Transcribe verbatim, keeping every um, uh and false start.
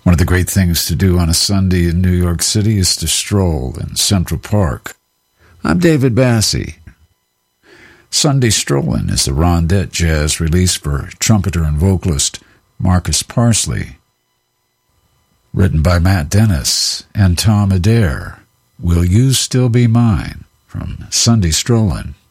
One of the great things to do on a Sunday in New York City is to stroll in Central Park. I'm David Bassie. Sunday Strollin' is a rondette jazz release for trumpeter and vocalist Marcus Parsley. Written by Matt Dennis and Tom Adair. Will You Still Be Mine? From Sunday Strollin'.